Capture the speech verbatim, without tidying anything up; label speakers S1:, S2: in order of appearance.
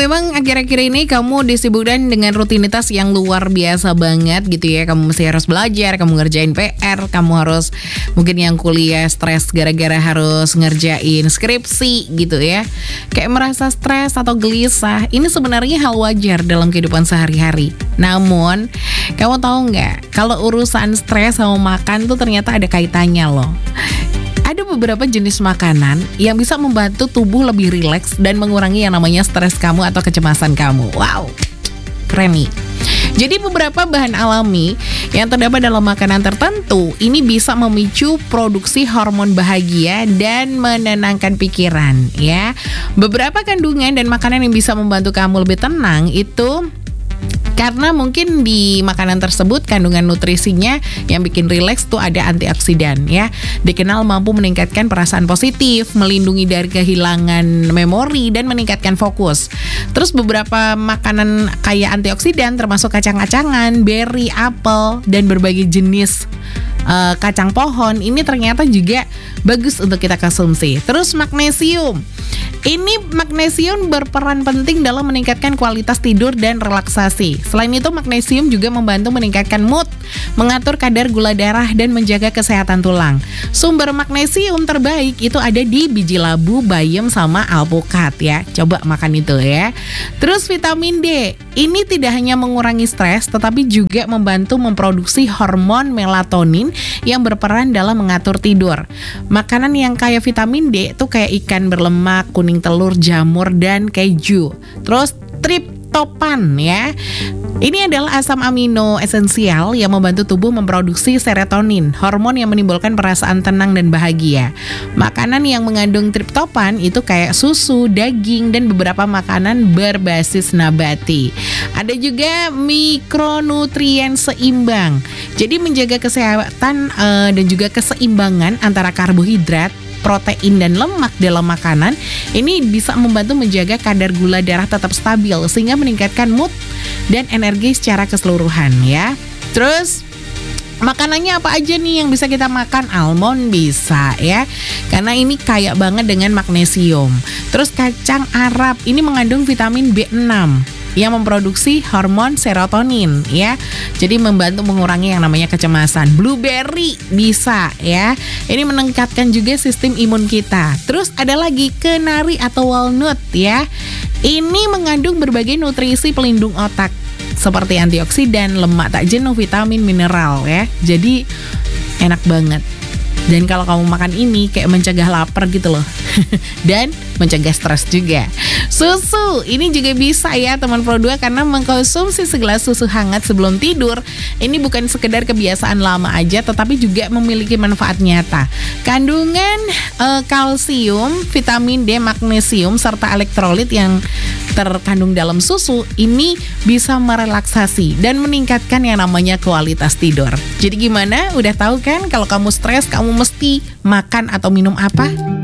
S1: memang akhir-akhir ini kamu disibukkan dengan rutinitas yang luar biasa banget gitu ya. Kamu mesti harus belajar, kamu ngerjain P R, kamu harus mungkin yang kuliah stres gara-gara harus ngerjain skripsi gitu ya. Kayak merasa stres atau gelisah, ini sebenarnya hal wajar dalam kehidupan sehari-hari. Namun, kamu tahu nggak kalau urusan stres sama makan tuh ternyata ada kaitannya loh. Ada beberapa jenis makanan yang bisa membantu tubuh lebih rileks dan mengurangi yang namanya stres kamu atau kecemasan kamu. Wow, keren nih. Jadi beberapa bahan alami yang terdapat dalam makanan tertentu ini bisa memicu produksi hormon bahagia dan menenangkan pikiran ya. Beberapa kandungan dan makanan yang bisa membantu kamu lebih tenang itu karena mungkin di makanan tersebut kandungan nutrisinya yang bikin rileks tuh ada antioksidan ya. Dikenal mampu meningkatkan perasaan positif, melindungi dari kehilangan memori dan meningkatkan fokus. Terus beberapa makanan kaya antioksidan termasuk kacang-kacangan, beri, apel dan berbagai jenis uh, kacang pohon ini ternyata juga bagus untuk kita konsumsi. Terus magnesium. Ini magnesium berperan penting dalam meningkatkan kualitas tidur dan relaksasi. Selain itu, magnesium juga membantu meningkatkan mood, mengatur kadar gula darah, dan menjaga kesehatan tulang. Sumber magnesium terbaik itu ada di biji labu, bayam, sama alpukat ya. Coba makan itu ya. Terus vitamin D. Ini tidak hanya mengurangi stres, tetapi juga membantu memproduksi hormon melatonin yang berperan dalam mengatur tidur. Makanan yang kaya vitamin D itu kayak ikan berlemak, kuning telur, jamur, dan keju. Terus triptopan ya. Ini adalah asam amino esensial yang membantu tubuh memproduksi serotonin, hormon yang menimbulkan perasaan tenang dan bahagia. Makanan yang mengandung triptopan itu kayak susu, daging, dan beberapa makanan berbasis nabati. Ada juga mikronutrien seimbang. Jadi menjaga kesehatan uh, dan juga keseimbangan antara karbohidrat, protein dan lemak dalam makanan ini bisa membantu menjaga kadar gula darah tetap stabil sehingga meningkatkan mood dan energi secara keseluruhan ya. Terus makanannya apa aja nih yang bisa kita makan? Almond bisa ya, karena ini kaya banget dengan magnesium. Terus kacang Arab ini mengandung vitamin B enam yang memproduksi hormon serotonin ya. Jadi membantu mengurangi yang namanya kecemasan. Blueberry bisa ya. Ini meningkatkan juga sistem imun kita. Terus ada lagi kenari atau walnut ya. Ini mengandung berbagai nutrisi pelindung otak seperti antioksidan, lemak tak jenuh, vitamin, mineral ya. Jadi enak banget. Dan kalau kamu makan ini kayak mencegah lapar gitu loh. Dan mencegah stres juga. Susu, ini juga bisa ya teman Pro dua, karena mengkonsumsi segelas susu hangat sebelum tidur ini bukan sekedar kebiasaan lama aja, tetapi juga memiliki manfaat nyata. Kandungan uh, kalsium, vitamin D, magnesium, serta elektrolit yang terkandung dalam susu ini bisa merelaksasi dan meningkatkan yang namanya kualitas tidur. Jadi gimana? Udah tahu kan kalau kamu stres kamu mesti makan atau minum apa?